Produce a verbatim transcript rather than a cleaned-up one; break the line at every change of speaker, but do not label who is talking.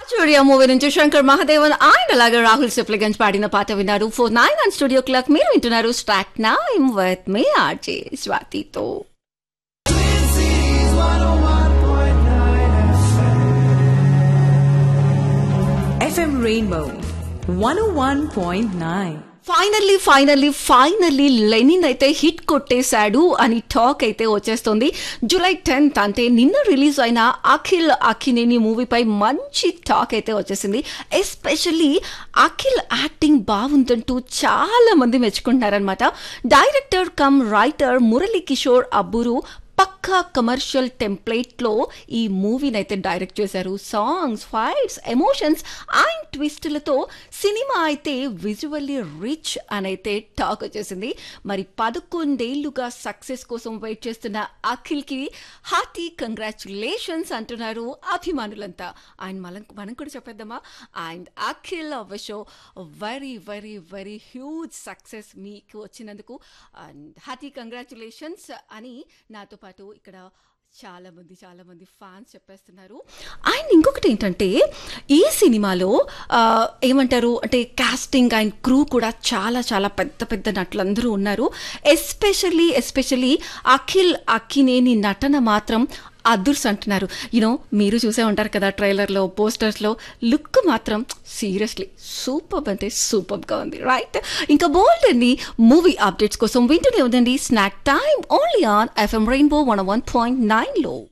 Studio movie నుంచి శంకర్ మహాదేవన్ ఆయన అలాగే రాహుల్ సిప్లిగంజ్ పాడిన పాట విన్నారు. Four nine and studio clock మీరు వింటున్నారు stock నైమ్ with me RJ స్వాతితో.
FM rainbow one oh one point nine.
Finally finally finally Lenin అయితే హిట్ కొట్టేశాడు అని టాక్ అయితే వచ్చేస్తుంది. జూలై టెన్త్ అంటే నిన్న రిలీజ్ అయిన అఖిల్ అక్కినేని మూవీపై మంచి టాక్ అయితే వచ్చేసింది. ఎస్పెషల్లీ అఖిల్ యాక్టింగ్ బాగుందంటూ చాలా మంది మెచ్చుకుంటున్నారనమాట. Director cum writer Murali Kishore అబ్బురు పక్కా కమర్షియల్ టెంప్లేట్లో ఈ మూవీని అయితే డైరెక్ట్ చేశారు. Songs, fights, emotions and ట్విస్టులతో cinema అయితే విజువల్లీ రిచ్ అని అయితే టాక్ వచ్చేసింది. మరి పదకొండేళ్లుగా సక్సెస్ కోసం వెయిట్ చేస్తున్న అఖిల్కి హార్టీ కంగ్రాచులేషన్స్ అంటున్నారు అభిమానులంతా. అండ్ మనం మనం కూడా చెప్పేద్దామా? And Akhil wish very very very huge success మీకు వచ్చినందుకు అండ్ హార్టీ కంగ్రాచులేషన్స్ అని నాతో పాటు ఇక్కడ చాలా మంది చాలా మంది ఫ్యాన్స్ చెప్పేస్తున్నారు. అండ్ ఇంకొకటి ఏంటంటే ఈ సినిమాలో ఏమంటారు అంటే కాస్టింగ్ అండ్ క్రూ కూడా చాలా చాలా పెద్ద పెద్ద నటులందరూ ఉన్నారు. ఎస్పెషల్లీ ఎస్పెషల్లీ అఖిల్ అక్కినేని నటన మాత్రం అదుర్స్ అంటున్నారు. యూనో మీరు చూసే ఉంటారు కదా ట్రైలర్లో, పోస్టర్స్లో. లుక్ మాత్రం సీరియస్లీ సూపర్ అంటే సూపర్గా ఉంది, రైట్? ఇంకా బోల్డ్ అండి మూవీ అప్డేట్స్ కోసం వింటూనే ఉందండి snack time only on FM rainbow one one point నైన్లో.